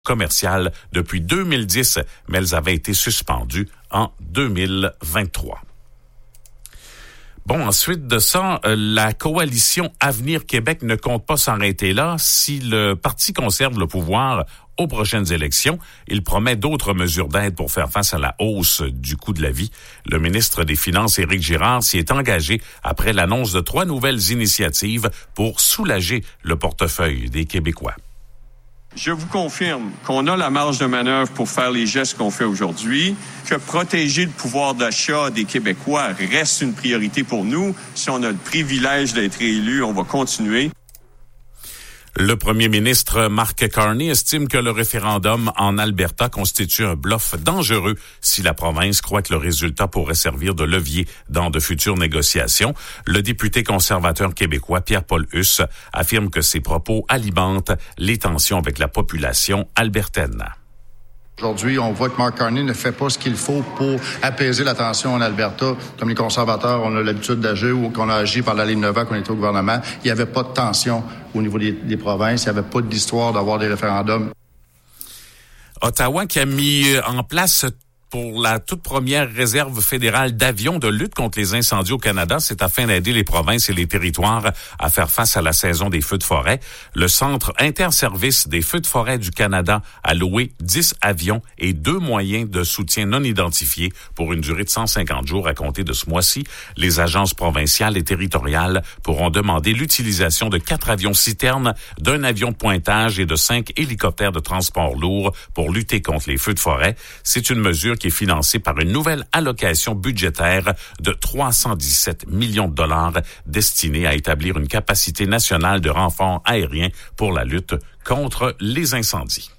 commerciales depuis 2010, mais elles avaient été suspendues en 2023. Bon, ensuite de ça, la coalition Avenir Québec ne compte pas s'arrêter là. Si le parti conserve le pouvoir aux prochaines élections, il promet d'autres mesures d'aide pour faire face à la hausse du coût de la vie. Le ministre des Finances, Éric Girard, s'y est engagé après l'annonce de 3 nouvelles initiatives pour soulager le portefeuille des Québécois. Je vous confirme qu'on a la marge de manœuvre pour faire les gestes qu'on fait aujourd'hui, que protéger le pouvoir d'achat des Québécois reste une priorité pour nous. Si on a le privilège d'être élu, on va continuer. Le premier ministre Mark Carney estime que le référendum en Alberta constitue un bluff dangereux si la province croit que le résultat pourrait servir de levier dans de futures négociations. Le député conservateur québécois Pierre-Paul Huss affirme que ces propos alimentent les tensions avec la population albertaine. Aujourd'hui, on voit que Mark Carney ne fait pas ce qu'il faut pour apaiser la tension en Alberta. Comme les conservateurs, on a l'habitude d'agir ou qu'on a agi par la ligne 9 ans qu'on était au gouvernement. Il n'y avait pas de tension au niveau des provinces. Il n'y avait pas d'histoire d'avoir des référendums. Ottawa qui a mis en place pour la toute première réserve fédérale d'avions de lutte contre les incendies au Canada, c'est afin d'aider les provinces et les territoires à faire face à la saison des feux de forêt. Le Centre interservice des feux de forêt du Canada a loué 10 avions et 2 moyens de soutien non identifiés pour une durée de 150 jours à compter de ce mois-ci. Les agences provinciales et territoriales pourront demander l'utilisation de 4 avions citernes, d'un avion de pointage et de 5 hélicoptères de transport lourd pour lutter contre les feux de forêt. C'est une mesure qui est financé par une nouvelle allocation budgétaire de 317 millions de dollars destinée à établir une capacité nationale de renfort aérien pour la lutte contre les incendies.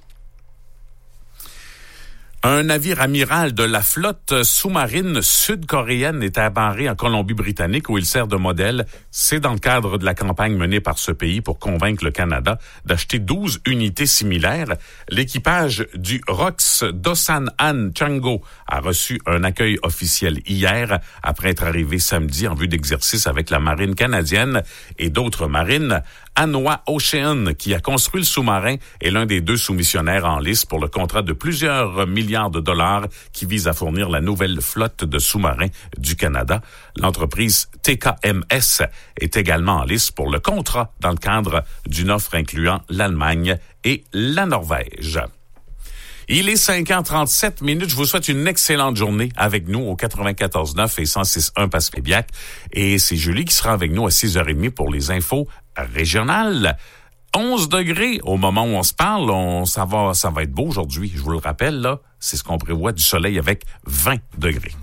Un navire amiral de la flotte sous-marine sud-coréenne est amarré en Colombie-Britannique où il sert de modèle. C'est dans le cadre de la campagne menée par ce pays pour convaincre le Canada d'acheter 12 unités similaires. L'équipage du ROX Dosan Han Chango a reçu un accueil officiel hier après être arrivé samedi en vue d'exercice avec la marine canadienne et d'autres marines. Hanwha Ocean, qui a construit le sous-marin, est l'un des 2 soumissionnaires en lice pour le contrat de plusieurs milliards de dollars qui vise à fournir la nouvelle flotte de sous-marins du Canada. L'entreprise TKMS est également en lice pour le contrat dans le cadre d'une offre incluant l'Allemagne et la Norvège. Il est 5h37. Je vous souhaite une excellente journée avec nous au 94.9 et 106.1 Passepébiac. Et c'est Julie qui sera avec nous à 6h30 pour les infos régionales. 11 degrés au moment où on se parle. Ça va être beau aujourd'hui. Je vous le rappelle, là, c'est ce qu'on prévoit, du soleil avec 20 degrés.